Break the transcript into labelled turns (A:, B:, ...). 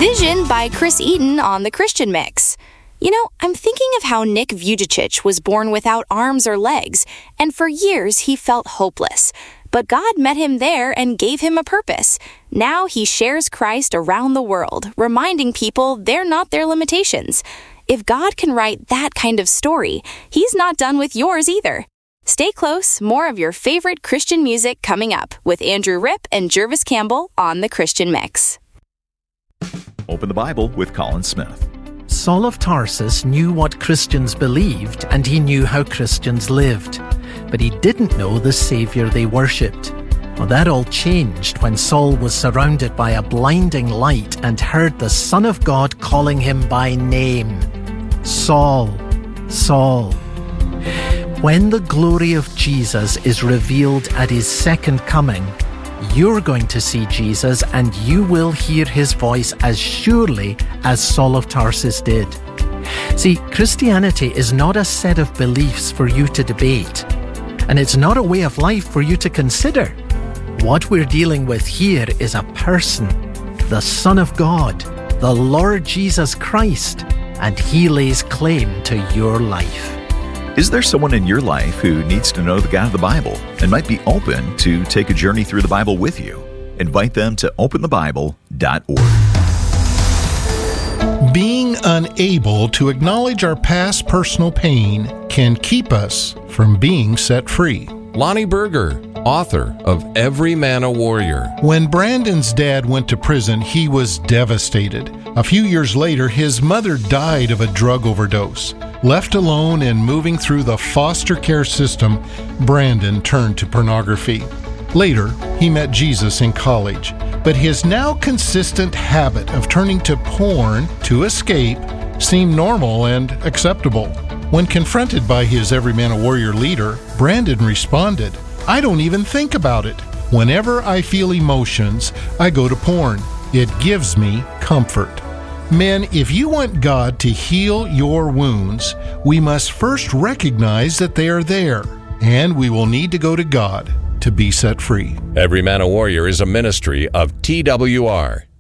A: Vision by Chris Eaton on the Christian Mix. You know, I'm thinking of how Nick Vujicic was born without arms or legs, and for years he felt hopeless. But God met him there and gave him a purpose. Now he shares Christ around the world, reminding people they're not their limitations. If God can write that kind of story, He's not done with yours either. Stay close, more of your favorite Christian music coming up with Andrew Ripp and Jervis Campbell on the Christian Mix.
B: Open the Bible with Colin Smith.
C: Saul of Tarsus knew what Christians believed, and he knew how Christians lived. But he didn't know the Saviour they worshipped. Well, that all changed when Saul was surrounded by a blinding light and heard the Son of God calling him by name. Saul, Saul. When the glory of Jesus is revealed at His second coming, you're going to see Jesus and you will hear His voice as surely as Saul of Tarsus did. See, Christianity is not a set of beliefs for you to debate, and it's not a way of life for you to consider. What we're dealing with here is a person, the Son of God, the Lord Jesus Christ, and He lays claim to your life.
B: Is there someone in your life who needs to know the God of the Bible and might be open to take a journey through the Bible with you? Invite them to openthebible.org.
D: Being unable to acknowledge our past personal pain can keep us from being set free.
E: Lonnie Berger, author of Every Man a Warrior.
D: When Brandon's dad went to prison, he was devastated. A few years later, his mother died of a drug overdose. Left alone and moving through the foster care system, Brandon turned to pornography. Later, he met Jesus in college, but his now consistent habit of turning to porn to escape seemed normal and acceptable. When confronted by his Every Man a Warrior leader, Brandon responded, "I don't even think about it. Whenever I feel emotions, I go to porn. It gives me comfort." Men, if you want God to heal your wounds, we must first recognize that they are there, and we will need to go to God to be set free.
E: Every Man a Warrior is a ministry of TWR.